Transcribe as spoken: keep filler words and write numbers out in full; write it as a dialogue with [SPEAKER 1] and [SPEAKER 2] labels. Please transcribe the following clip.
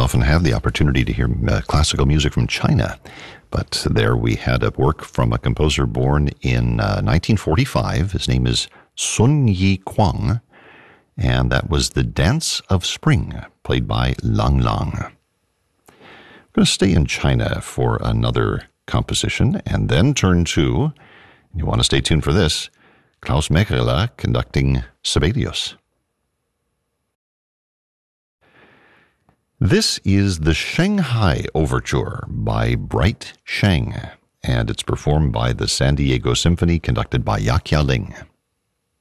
[SPEAKER 1] often have the opportunity to hear uh, classical music from China, but there we had a work from a composer born in uh, nineteen forty-five. His name is Sun Yi Kwang, and that was The Dance of Spring, played by Lang Lang. I'm going to stay in China for another composition and then turn to, you want to stay tuned for this, Klaus Mechela conducting Sibelius. This is the Shanghai Overture by Bright Sheng, and it's performed by the San Diego Symphony, conducted by Ya Qialing.